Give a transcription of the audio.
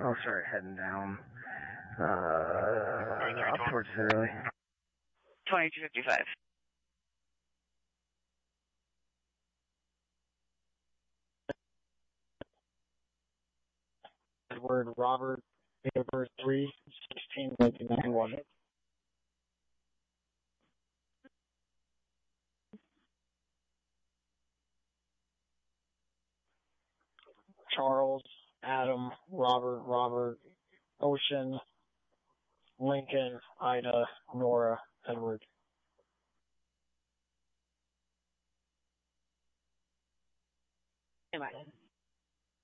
I'll start heading down, up towards Italy. 2255. Edward Robert, date of birth 3/16/1991. Charles, Adam, Robert, Ocean, Lincoln, Ida, Nora, Edward. Am I?